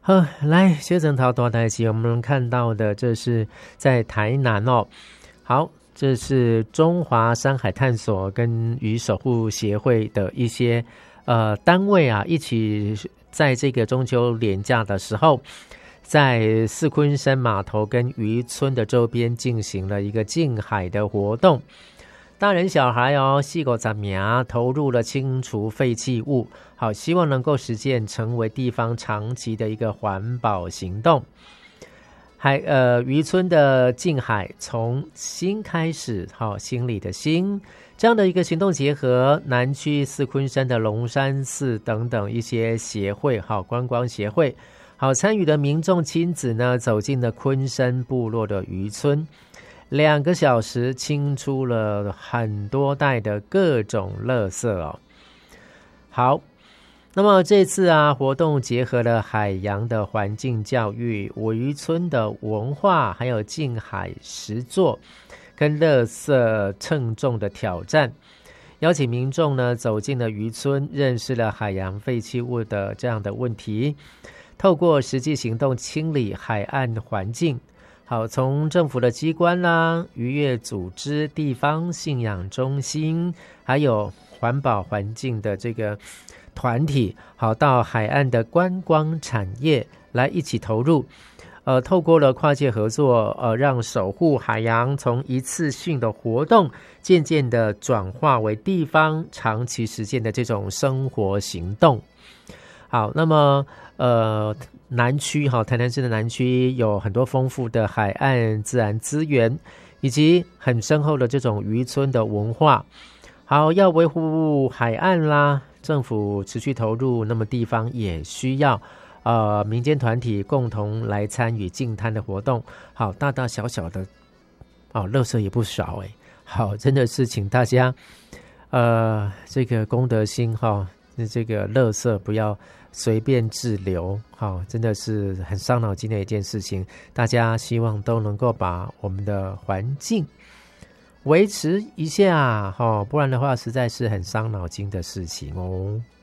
好，来学整套大台戏，我们看到的这是在台南哦。好，这是中华山海探索跟渔守护协会的一些单位啊，一起在这个中秋连假的时候，在四昆山码头跟渔村的周边进行了一个净海的活动。大人小孩哦，细狗杂名投入了清除废弃物，好，希望能够实践成为地方长期的一个环保行动。渔村的净海从新开始，好，心里的心，这样的一个行动结合南区四昆山的龙山寺等等一些协会，好，观光协会，好，参与的民众亲子呢，走进了昆山部落的渔村。2个小时清出了很多袋的各种垃圾哦。好，那么这次啊，活动结合了海洋的环境教育、渔村的文化，还有近海实作跟垃圾称重的挑战，邀请民众呢走进了渔村，认识了海洋废弃物的这样的问题，透过实际行动清理海岸环境。好，从政府的机关啦、渔业组织、地方信仰中心，还有环保环境的这个团体，好，到海岸的观光产业来一起投入。透过了跨界合作，让守护海洋从一次性的活动，渐渐的转化为地方长期实践的这种生活行动。好，那么南区台南市的南区有很多丰富的海岸自然资源，以及很深厚的这种渔村的文化。好，要维护海岸啦，政府持续投入，那么地方也需要民间团体共同来参与净滩的活动。好，大大小小的垃圾也不少哎。好，真的是请大家这个公德心这个垃圾不要随便滞留，好，真的是很伤脑筋的一件事情。大家希望都能够把我们的环境维持一下，不然的话实在是很伤脑筋的事情哦。